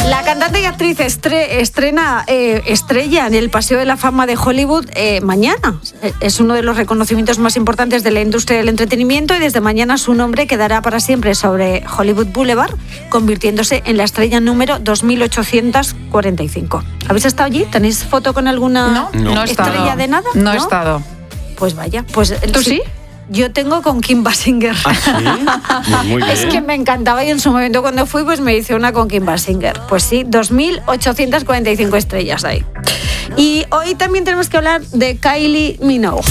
La cantante y actriz estrella en el Paseo de la Fama de Hollywood mañana. Es uno de los reconocimientos más importantes de la industria del entretenimiento y desde mañana su nombre quedará para siempre sobre Hollywood Boulevard, convirtiéndose en la estrella número 2845. ¿Habéis estado allí? ¿Tenéis foto con alguna estrella de nada? No he estado. Pues vaya. Pues, ¿Tú sí? Yo tengo con Kim Basinger. ¿Ah, sí? Muy bien. Es que me encantaba y en su momento cuando fui pues me hice una con Kim Basinger. Pues sí, 2845 estrellas ahí. Y hoy también tenemos que hablar de Kylie Minogue.